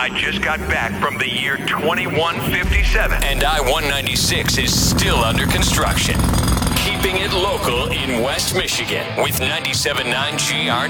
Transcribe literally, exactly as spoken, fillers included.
I just got back from the year twenty-one fifty-seven. And I one ninety-six is still under construction. Keeping it local in West Michigan with ninety-seven point nine G R